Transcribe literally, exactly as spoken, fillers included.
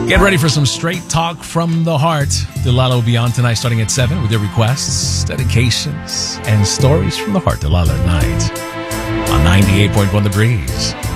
Get ready for some straight talk from the heart. Delilah will be on tonight starting at seven with your requests, dedications, and stories from the heart. Delilah at night on ninety-eight point one The Breeze.